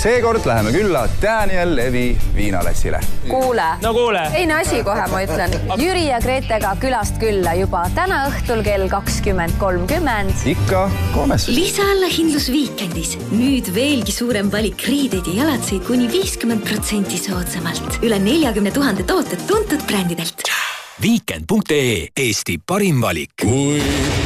seekord läheme külla Daniel Levi viinalätsile. Kuule. No kuule. Teine asi kohe, ma ütlen. Jüri ja Gretega külast külla juba täna õhtul kell 20.30. Ikka 3. Lisaallahindlus Weekendis. Nüüd veelgi suurem valik riideid ja jalatseid kuni 50% soodsamalt. Üle 40 000 tooted tuntud brändidelt. Weekend.ee Eesti parim valik.